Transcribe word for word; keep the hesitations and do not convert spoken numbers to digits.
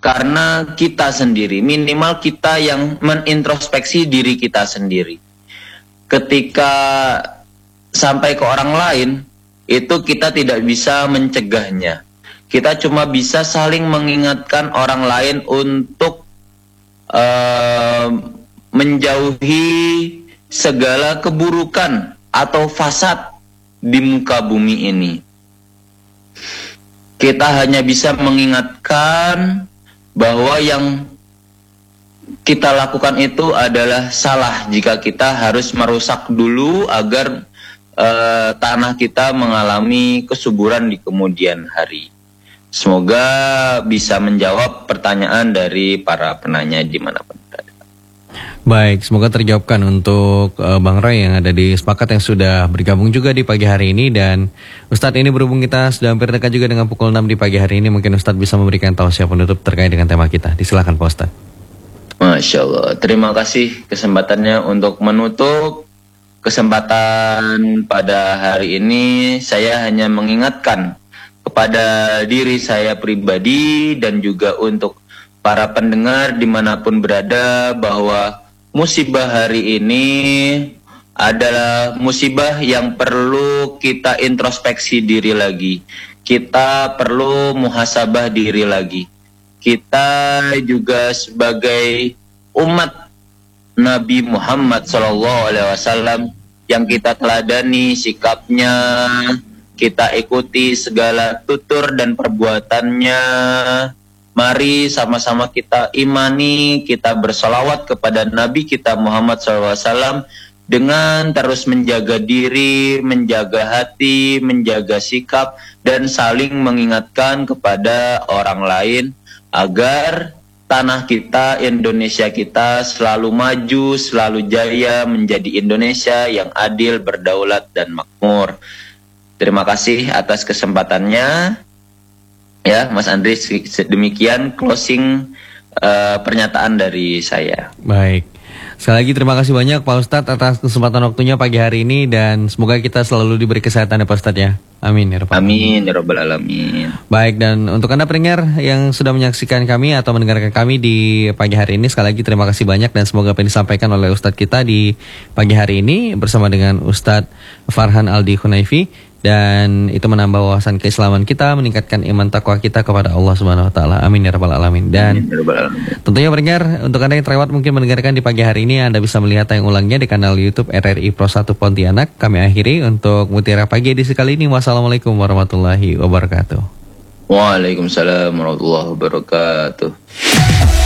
karena kita sendiri, minimal kita yang menintrospeksi diri kita sendiri. Ketika sampai ke orang lain, itu kita tidak bisa mencegahnya. Kita cuma bisa saling mengingatkan orang lain untuk uh, menjauhi segala keburukan atau fasad di muka bumi ini. Kita hanya bisa mengingatkan bahwa yang kita lakukan itu adalah salah jika kita harus merusak dulu agar uh, tanah kita mengalami kesuburan di kemudian hari. Semoga bisa menjawab pertanyaan dari para penanya dimanapun berada. Baik, semoga terjawabkan untuk uh, Bang Roy yang ada di Sepakat yang sudah bergabung juga di pagi hari ini. Dan Ustadz, ini berhubung kita sudah hampir dekat juga dengan pukul enam di pagi hari ini, mungkin Ustadz bisa memberikan tausiah penutup terkait dengan tema kita. Disilakan Pak Ustadz. Masya Allah, terima kasih kesempatannya untuk menutup kesempatan pada hari ini. Saya hanya mengingatkan kepada diri saya pribadi dan juga untuk para pendengar dimanapun berada bahwa musibah hari ini adalah musibah yang perlu kita introspeksi diri lagi. Kita perlu muhasabah diri lagi. Kita juga sebagai umat Nabi Muhammad shallallahu alaihi wasallam yang kita teladani sikapnya, kita ikuti segala tutur dan perbuatannya. Mari sama-sama kita imani, kita bersolawat kepada Nabi kita Muhammad shallallahu alaihi wasallam dengan terus menjaga diri, menjaga hati, menjaga sikap, dan saling mengingatkan kepada orang lain agar tanah kita, Indonesia kita selalu maju, selalu jaya menjadi Indonesia yang adil, berdaulat, dan makmur. Terima kasih atas kesempatannya. Ya, Mas Andri, demikian closing uh, pernyataan dari saya. Baik. Sekali lagi terima kasih banyak Pak Ustadz atas kesempatan waktunya pagi hari ini, dan semoga kita selalu diberi kesehatan ya Pak Ustadz ya. Amin ya Rabbal Amin ya Rabbal Alamin. Baik, dan untuk Anda pendengar yang sudah menyaksikan kami atau mendengarkan kami di pagi hari ini, sekali lagi terima kasih banyak, dan semoga apa yang disampaikan oleh Ustadz kita di pagi hari ini bersama dengan Ustadz Farhan Aldi Khunaifi, dan itu menambah wawasan keislaman kita, meningkatkan iman takwa kita kepada Allah Subhanahu wa taala. Amin ya Rabbal Alamin. Dan Amin, ya Rabbal Alamin. Tentunya pendengar, untuk Anda yang terlewat mungkin mendengarkan di pagi hari ini, Anda bisa melihat tayang ulangnya di kanal YouTube R R I Pro satu Pontianak. Kami akhiri untuk Mutiara Pagi edisi kali ini. Wassalamualaikum warahmatullahi wabarakatuh. Waalaikumsalam warahmatullahi wabarakatuh.